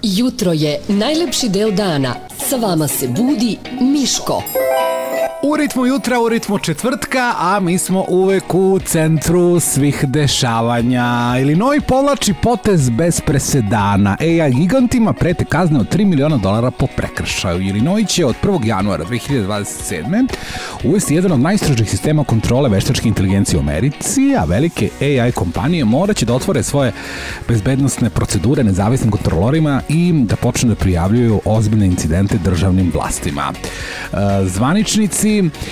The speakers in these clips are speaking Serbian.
Jutro je najlepši deo dana. Sa vama se budi Miško. U ritmu jutra, u ritmu četvrtka, a mi smo uvek u centru svih dešavanja. Illinois povlači potez bez presedana. AI gigantima prete kazne od $3 miliona po prekršaju. Illinois će od 1. januara 2027. uvesti jedan od najstrožih sistema kontrole veštačke inteligencije u Americi, a velike AI kompanije moraće da otvore svoje bezbednosne procedure nezavisnim kontrolorima i da počnu da prijavljuju ozbiljne incidente državnim vlastima. Zvaničnici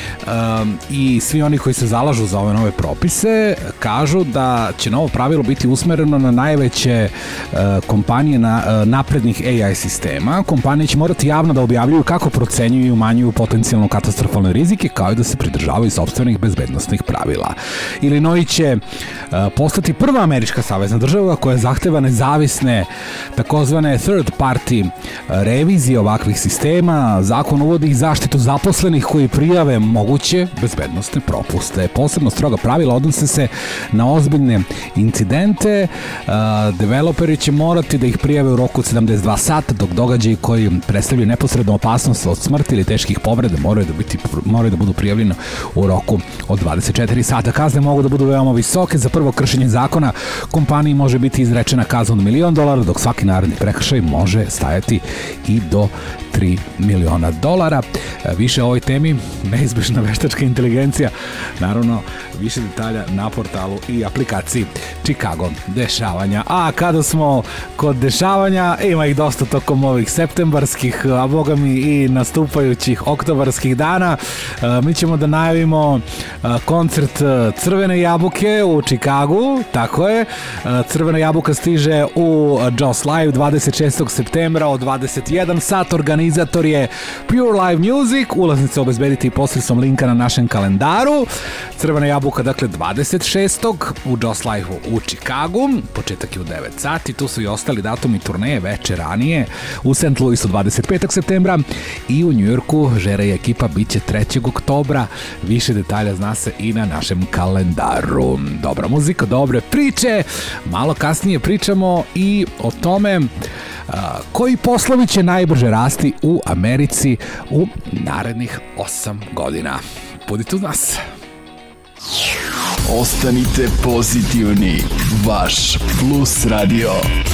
i svi oni koji se zalažu za ove nove propise kažu da će novo pravilo biti usmereno na najveće kompanije naprednih AI sistema. Kompanije će morati javno da objavljuju kako procenjuju i umanjuju potencijalno katastrofalne rizike, kao i da se pridržavaju sopstvenih bezbednosnih pravila. Illinois će postati prva američka savezna država koja zahteva nezavisne takozvane third party revizije ovakvih sistema. Zakon uvodi i zaštitu zaposlenih koji prijave moguće bezbednostne propuste. Posebno stroga pravila odnose se na ozbiljne incidente. Developeri će morati da ih prijave u roku od 72 sata, dok događaji koji predstavljaju neposrednu opasnost od smrti ili teških povreda moraju da budu prijavljeni u roku od 24 sata. Kazne mogu da budu veoma visoke. Za prvo kršenje zakona kompaniji može biti izrečena kazna od $1 milion, dok svaki naredni prekršaj može stajati i do $3 miliona. Više o ovoj temi, neizbežna veštačka inteligencija, naravno više detalja na portalu i aplikaciji Chicago dešavanja. A kada smo kod dešavanja, ima ih dosta tokom ovih septembarskih, a boga mi i nastupajućih oktobarskih dana. Mi ćemo da najavimo koncert Crvene jabuke u Chicagu, tako je. Crvena jabuka stiže u Joss Live 26. septembra od 21 sat. Organizator je Pure Live Music. Ulaznice obezbedite i posredstvom linka na našem kalendaru. Crvena jabuka, dakle, 26. u Joss Live-u u Chicagu. Početak je u 9 sati. Tu su i ostali datumi turneje veče ranije. U St. Louisu 25. septembra i u Njujorku Žera i ekipa biće 3. oktobra. Više detalja zna se i na našem kalendaru. Dobra muzika, dobre priče. Malo kasnije pričamo i o tome koji poslovi će najbrže rasti u Americi u narednih 8 godina. Budite uz nas. Ostanite pozitivni. Vaš Plus Radio.